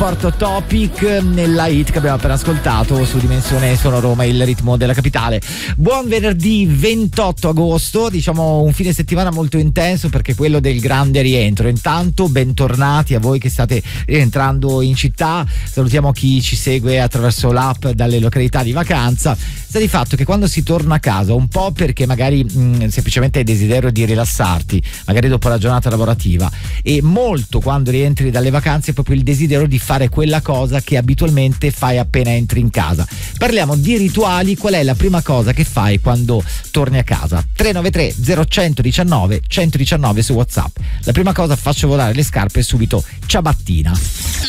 Porto Topic nella hit che abbiamo appena ascoltato su Dimensione Suono Roma, il ritmo della capitale. Buon venerdì 28 agosto, diciamo un fine settimana molto intenso perché quello del grande rientro. Intanto bentornati a voi che state rientrando in città, salutiamo chi ci segue attraverso l'app dalle località di vacanza. Sta di fatto che quando si torna a casa, un po' perché magari semplicemente hai desiderio di rilassarti, magari dopo la giornata lavorativa, e molto quando rientri dalle vacanze è proprio il desiderio di fare quella cosa che abitualmente fai appena entri in casa. Parliamo di rituali. Qual è la prima cosa che fai quando torni a casa? 393 0119 119 su WhatsApp. La prima cosa, faccio volare le scarpe subito, ciabattina.